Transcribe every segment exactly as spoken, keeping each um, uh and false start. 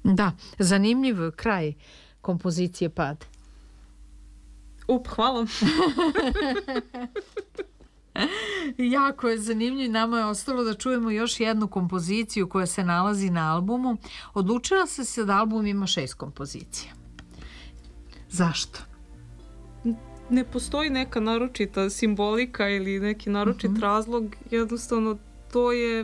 Da, zanimljiv kraj kompozicije Pad. Up, hvala. Jako je zanimljiv. Nama je ostalo da čujemo još jednu kompoziciju koja se nalazi na albumu. Odlučila se se da album ima šest kompozicija. Zašto? Ne postoji neka naročita simbolika ili neki naročit uh-huh. razlog. Jednostavno to je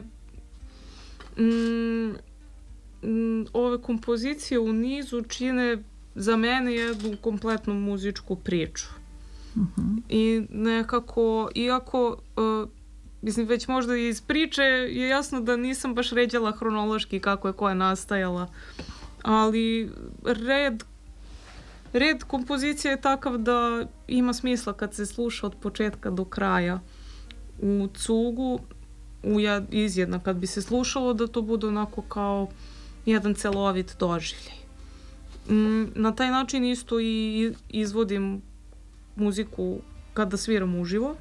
mm, mm, ove kompozicije u nizu čine za mene jednu kompletnu muzičku priču. Uh-huh. I nekako, iako uh, mislim već možda iz priče je jasno da nisam baš ređala hronološki kako je koja nastajala, ali red red kompozicije je takav da ima smisla kad se sluša od početka do kraja u cugu, u izjedna kad bi se slušalo da to bude onako kao jedan celovit doživljaj. Mm, na taj način isto i izvodim muziku kada sviram uživo.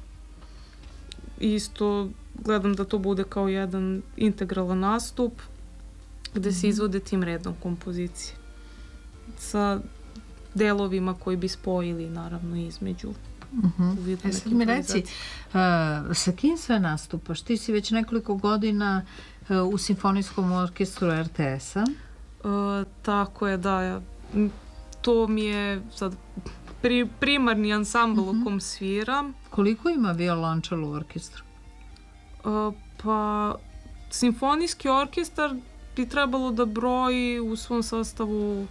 Isto gledam da to bude kao jedan integralan nastup gde mm-hmm. se izvode tim redom kompozicije sa delovima koji bi spojili naravno između. Uh-huh. E sad mi reci, uh, sa kim sve nastupaš? Ti si već nekoliko godina uh, u Simfonijskom orkestru er te es-a. Uh, tako je, da. Ja. To mi je sad pri, primarni ansambl uh-huh. u kom sviram. Koliko ima violončela u orkestru? Uh, pa Simfonijski orkestar bi trebalo da broji u svom sastavu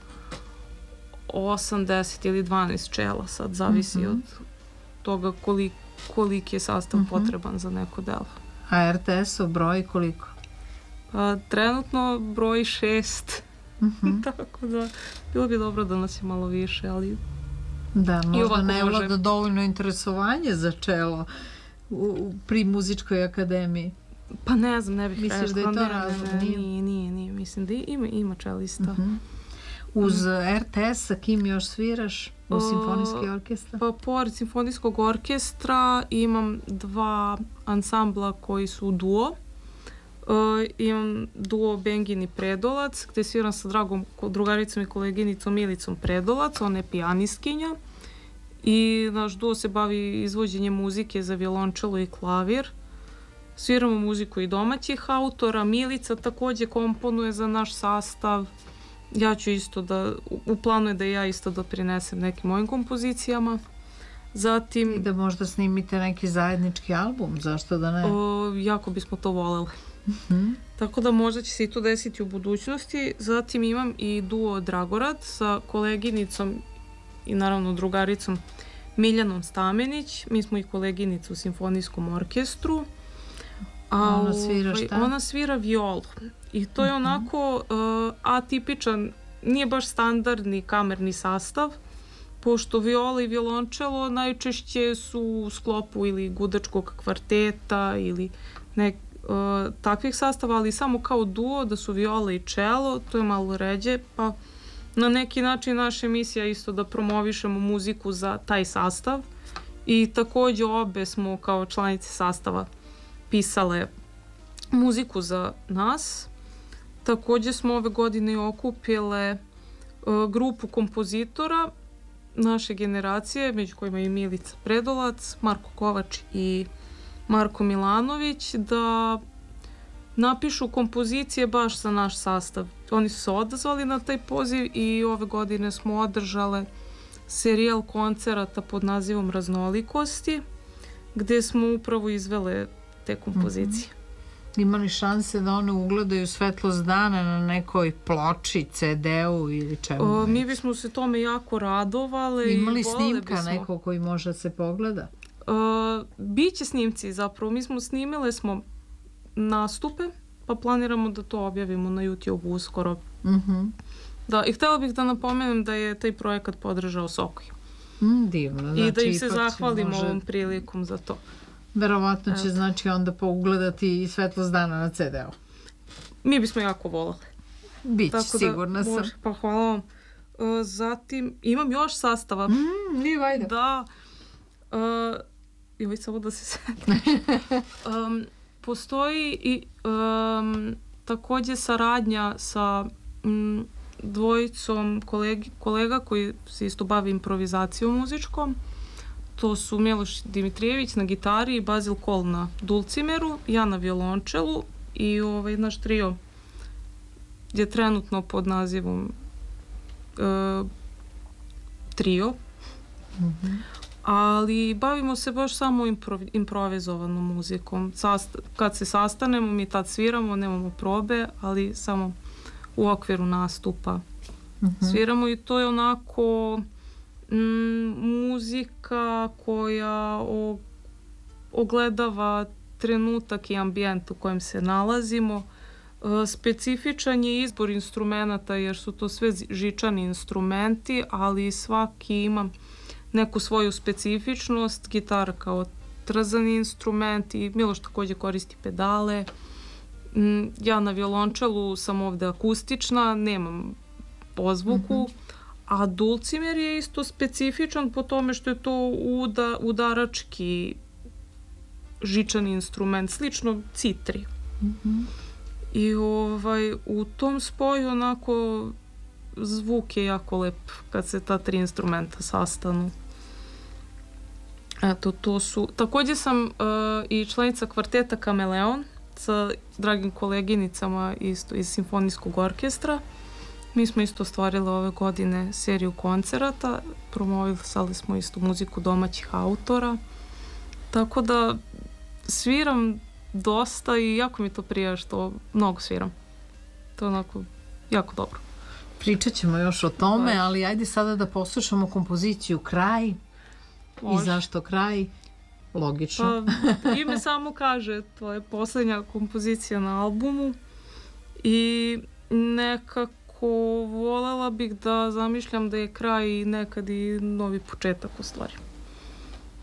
osam, deset ili dvanaest čela, sad zavisi uh-huh. od toga kolik, koliki je sastav uh-huh. potreban za neko delo. A er te es-o broji koliko? Pa, trenutno broji šest. Uh-huh. Tako da, bilo bi dobro da nas je malo više, ali da, možda ne vlada dovoljno interesovanje za čelo u, pri muzičkoj akademiji. Pa ne znam, ne bih Misliš da je to ne, razlog? Ne, ne, nije, nije, nije. Mislim da ima, ima čelista. Uh-huh. Uz er te es sa kim još sviraš u Simfonijski orkestar? Pa pored Simfonijskog orkestra imam dva ansambla koji su duo. Uh, imam duo Bengin i Predolac, gde sviram sa dragom drugaricom i koleginicom Milicom Predolac, ona je pijanistkinja. I naš duo se bavi izvođenjem muzike za violončelo i klavir. Sviramo muziku i domaćih autora. Milica takođe komponuje za naš sastav. Ja ću isto da, u planu je da ja isto doprinesem nekim mojim kompozicijama. Zatim... I da možda snimite neki zajednički album, zašto da ne? O, jako bismo to voleli. Uh-huh. Tako da možda će se i to desiti u budućnosti. Zatim imam i duo Dragorad sa koleginicom i naravno drugaricom Miljanom Stamenić. Mi smo i koleginice u Simfonijskom orkestru. A ona svira šta? Ona svira violu. I to je uh-huh. onako uh, atipičan, nije baš standardni kamerni sastav, pošto viola i violončelo najčešće su u sklopu ili gudačkog kvarteta ili nek, uh, takvih sastava, ali samo kao duo da su viola i čelo, to je malo ređe, pa na neki način naša emisija isto da promovišemo muziku za taj sastav i takođe obe smo kao članice sastava pisale muziku za nas. Takođe smo ove godine okupile uh, grupu kompozitora naše generacije, među kojima je Milica Predolac, Marko Kovač i Marko Milanović, da napišu kompozicije baš za naš sastav. Oni su se odazvali na taj poziv i ove godine smo održale serijal koncerata pod nazivom Raznolikosti, gde smo upravo izvele te kompozicije. Mm-hmm. Ima li šanse da one ugledaju svetlost dana na nekoj ploči, ce de-u ili čemu? O, mi bismo se tome jako radovali. Ima li snimka bismo... neko koji može da se pogleda? O, biće snimci zapravo. Mi smo snimile smo nastupe, pa planiramo da to objavimo na YouTube uskoro. Mm-hmm. Da, i htjela bih da napomenem da je taj projekat podržao Sokoj. Mm, divno. Znači, i da im se zahvalimo može... ovom prilikom za to. Verovatno će, znači, onda pougledati i svetlost dana na ce de-u. Mi bismo jako volali. Biće, sigurna da, sam. Može, pa hvala vam. Uh, zatim, imam još sastava. Mm, nije vajda. Da. Uh, Joj, samo da se setim. um, postoji i um, takođe saradnja sa um, dvojicom kolegi, kolega koji se isto bavi improvizacijom muzičkom. To su Miloš Dimitrijević na gitari i Bazil Kol na dulcimeru, ja na violončelu i ovaj naš trio je trenutno pod nazivom e, trio. Mm-hmm. Ali bavimo se baš samo improv, improvizovanom muzikom. Sast, kad se sastanemo, mi tad sviramo, nemamo probe, ali samo u okviru nastupa mm-hmm. sviramo i to je onako mm, muzika koja o, ogledava trenutak i ambijent u kojem se nalazimo. E, specifičan je izbor instrumenata jer su to sve žičani instrumenti, ali svaki ima neku svoju specifičnost, gitara kao trzani instrument i Miloš također koristi pedale. Ja na violončelu sam ovdje akustična, nemam pozvuku, mm-hmm. a dulcimer je isto specifičan po tome što je to uda, udarački žičani instrument, slično citri. Mm-hmm. I ovaj, u tom spoju onako zvuk je jako lep kad se ta tri instrumenta sastanu. Eto, to su... Također sam uh, i članica kvarteta Kameleon sa dragim koleginicama isto iz simfonijskog orkestra. Mi smo isto stvarili ove godine seriju koncerata, promovisali smo isto muziku domaćih autora. Tako da sviram dosta i jako mi to prija što mnogo sviram. To je onako jako dobro. Pričat ćemo još o tome, ali ajde sada da poslušamo kompoziciju Kraj. Može. I zašto Kraj? Logično. Pa, ime samo kaže, to je posljednja kompozicija na albumu i nekako voljela bih da zamišljam da je kraj nekad i novi početak u stvari.